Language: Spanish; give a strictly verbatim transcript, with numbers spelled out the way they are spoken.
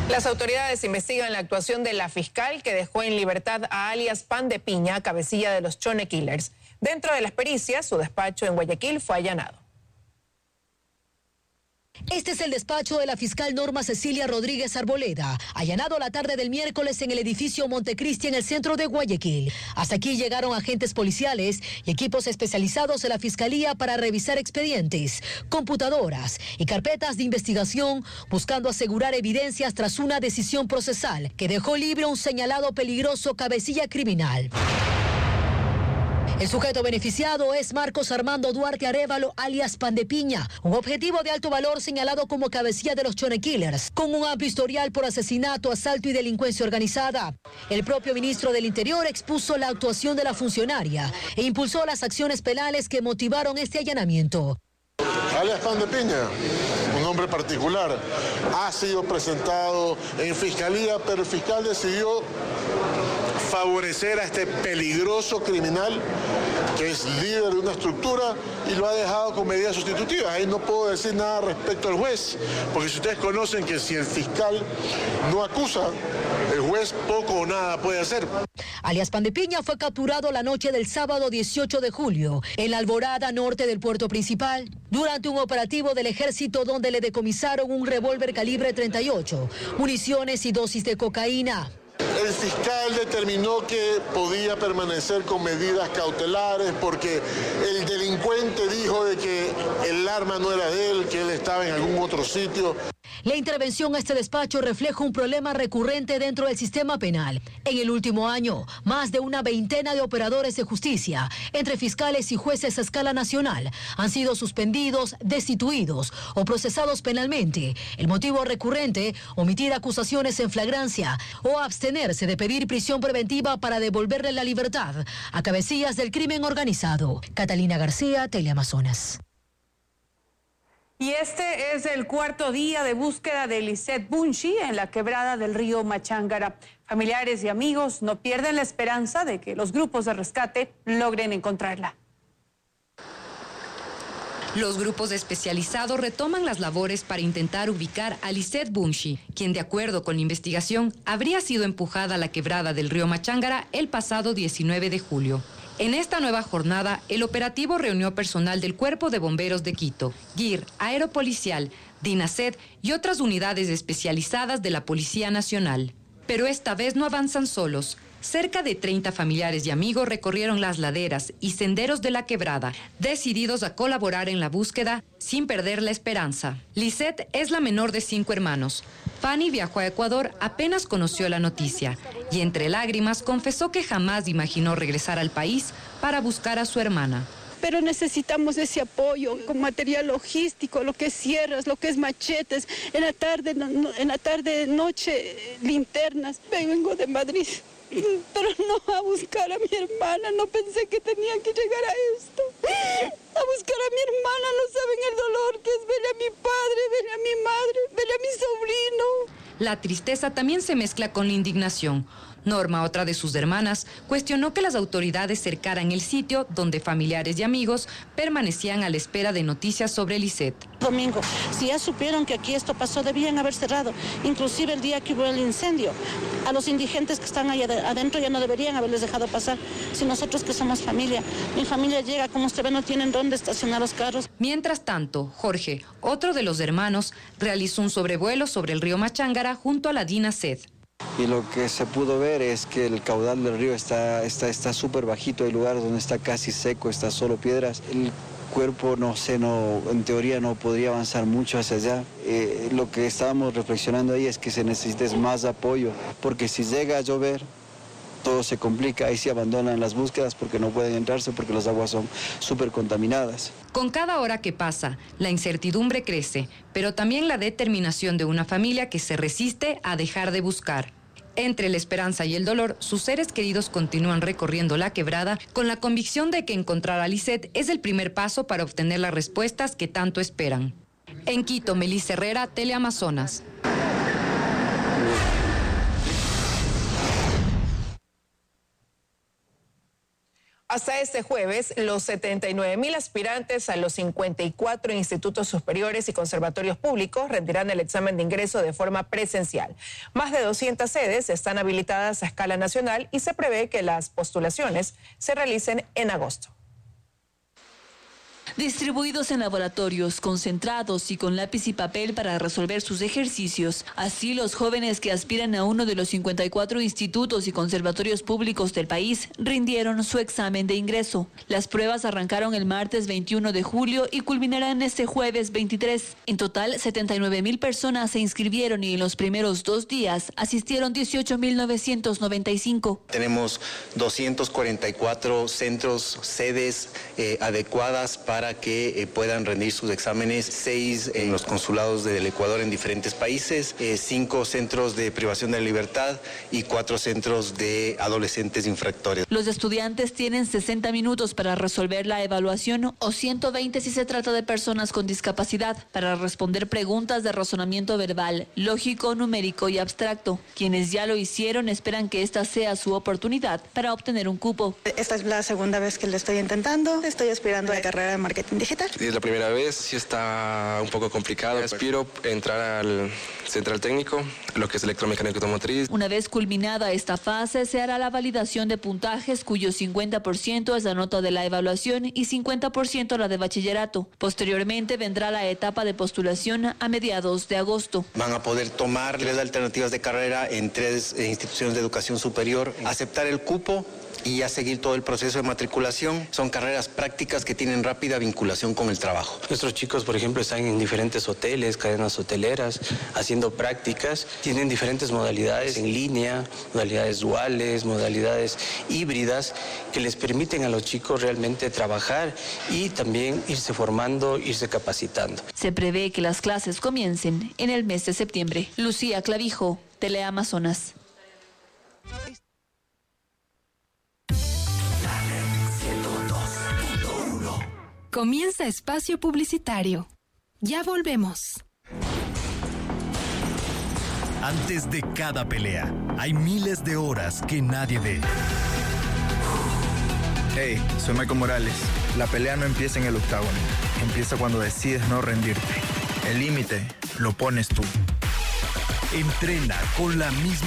Las autoridades investigan la actuación de la fiscal que dejó en libertad a alias Pan de Piña, cabecilla de los Chone Killers. Dentro de las pericias, su despacho en Guayaquil fue allanado. Este es el despacho de la fiscal Norma Cecilia Rodríguez Arboleda, allanado la tarde del miércoles en el edificio Montecristi en el centro de Guayaquil. Hasta aquí llegaron agentes policiales y equipos especializados de la fiscalía para revisar expedientes, computadoras y carpetas de investigación, buscando asegurar evidencias tras una decisión procesal que dejó libre a un señalado peligroso cabecilla criminal. El sujeto beneficiado es Marcos Armando Duarte Arévalo, alias Pan de Piña, un objetivo de alto valor señalado como cabecilla de los Chone Killers, con un amplio historial por asesinato, asalto y delincuencia organizada. El propio ministro del Interior expuso la actuación de la funcionaria e impulsó las acciones penales que motivaron este allanamiento. Alias Pan de Piña, un hombre particular, ha sido presentado en fiscalía, pero el fiscal decidió favorecer a este peligroso criminal que es líder de una estructura y lo ha dejado con medidas sustitutivas. Ahí no puedo decir nada respecto al juez, porque si ustedes conocen que si el fiscal no acusa, el juez poco o nada puede hacer. Alias Pan de Piña fue capturado la noche del sábado dieciocho de julio en la Alborada norte del puerto principal, durante un operativo del ejército donde le decomisaron un revólver calibre treinta y ocho, municiones y dosis de cocaína. El fiscal determinó que podía permanecer con medidas cautelares porque el delincuente dijo de que el arma no era de él, que él estaba en algún otro sitio. La intervención a este despacho refleja un problema recurrente dentro del sistema penal. En el último año, más de una veintena de operadores de justicia, entre fiscales y jueces a escala nacional, han sido suspendidos, destituidos o procesados penalmente. El motivo recurrente, omitir acusaciones en flagrancia o abstenerse de pedir prisión preventiva para devolverle la libertad a cabecillas del crimen organizado. Catalina García, Teleamazonas. Y este es el cuarto día de búsqueda de Lisette Bunchi en la quebrada del río Machángara. Familiares y amigos no pierden la esperanza de que los grupos de rescate logren encontrarla. Los grupos especializados retoman las labores para intentar ubicar a Lisette Bunchi, quien de acuerdo con la investigación habría sido empujada a la quebrada del río Machángara el pasado diecinueve de julio. En esta nueva jornada, el operativo reunió personal del Cuerpo de Bomberos de Quito, G I R, Aeropolicial, DINASED y otras unidades especializadas de la Policía Nacional. Pero esta vez no avanzan solos. Cerca de treinta familiares y amigos recorrieron las laderas y senderos de la quebrada, decididos a colaborar en la búsqueda sin perder la esperanza. Lisette es la menor de cinco hermanos. Fanny viajó a Ecuador apenas conoció la noticia y entre lágrimas confesó que jamás imaginó regresar al país para buscar a su hermana. Pero necesitamos ese apoyo con material logístico, lo que es sierras, lo que es machetes, en la tarde, en la tarde, noche, linternas. Vengo de Madrid, pero no a buscar a mi hermana, no pensé que tenía que llegar a esto. A buscar a mi hermana, no saben el dolor que es verle a mi padre, verle a mi madre, verle a mi sobrino. La tristeza también se mezcla con la indignación. Norma, otra de sus hermanas, cuestionó que las autoridades cercaran el sitio donde familiares y amigos permanecían a la espera de noticias sobre Lisette. Domingo, si ya supieron que aquí esto pasó, debían haber cerrado, inclusive el día que hubo el incendio. A los indigentes que están allá adentro ya no deberían haberles dejado pasar, si nosotros que somos familia. Mi familia llega, como usted ve, no tienen dónde estacionar los carros. Mientras tanto, Jorge, otro de los hermanos, realizó un sobrevuelo sobre el río Machángara junto a la DINASED. Y lo que se pudo ver es que el caudal del río está está está súper bajito, hay lugares donde está casi seco, está solo piedras. El cuerpo, no sé, no, en teoría no podría avanzar mucho hacia allá. Eh, lo que estábamos reflexionando ahí es que se necesita más apoyo, porque si llega a llover, todo se complica, ahí se abandonan las búsquedas porque no pueden entrarse porque las aguas son súper contaminadas. Con cada hora que pasa, la incertidumbre crece, pero también la determinación de una familia que se resiste a dejar de buscar. Entre la esperanza y el dolor, sus seres queridos continúan recorriendo la quebrada con la convicción de que encontrar a Lisette es el primer paso para obtener las respuestas que tanto esperan. En Quito, Melissa Herrera, Teleamazonas. Hasta Hasta este jueves, los setenta y nueve mil aspirantes a los cincuenta y cuatro institutos superiores y conservatorios públicos rendirán el examen de ingreso de forma presencial. Más de doscientas sedes están habilitadas a escala nacional y se prevé que las postulaciones se realicen en agosto. Distribuidos en laboratorios, concentrados y con lápiz y papel para resolver sus ejercicios. Así, los jóvenes que aspiran a uno de los cincuenta y cuatro institutos y conservatorios públicos del país rindieron su examen de ingreso. Las pruebas arrancaron el martes veintiuno de julio y culminarán este jueves veintitrés. En total, setenta y nueve mil personas se inscribieron y en los primeros dos días asistieron dieciocho mil novecientos noventa y cinco. Tenemos doscientos cuarenta y cuatro centros, sedes eh, adecuadas para que eh, puedan rendir sus exámenes, seis en los consulados del Ecuador en diferentes países, eh, cinco centros de privación de la libertad y cuatro centros de adolescentes infractores. Los estudiantes tienen sesenta minutos para resolver la evaluación o ciento veinte si se trata de personas con discapacidad, para responder preguntas de razonamiento verbal, lógico, numérico y abstracto. Quienes ya lo hicieron esperan que esta sea su oportunidad para obtener un cupo. Esta es la segunda vez que lo estoy intentando. Estoy aspirando a la carrera de marketing digital. Es la primera vez, sí está un poco complicado. Aspiro a entrar al central técnico, lo que es electromecánica automotriz. Una vez culminada esta fase, se hará la validación de puntajes, cuyo cincuenta por ciento es la nota de la evaluación y cincuenta por ciento la de bachillerato. Posteriormente vendrá la etapa de postulación a mediados de agosto. Van a poder tomar tres alternativas de carrera en tres instituciones de educación superior, aceptar el cupo y a seguir todo el proceso de matriculación. Son carreras prácticas que tienen rápida vinculación con el trabajo. Nuestros chicos, por ejemplo, están en diferentes hoteles, cadenas hoteleras, haciendo prácticas. Tienen diferentes modalidades en línea, modalidades duales, modalidades híbridas, que les permiten a los chicos realmente trabajar y también irse formando, irse capacitando. Se prevé que las clases comiencen en el mes de septiembre. Lucía Clavijo, Teleamazonas. Comienza espacio publicitario. Ya volvemos. Antes de cada pelea, hay miles de horas que nadie ve. Hey, soy Michael Morales. La pelea no empieza en el octágono. Empieza cuando decides no rendirte. El límite lo pones tú. Entrena con la misma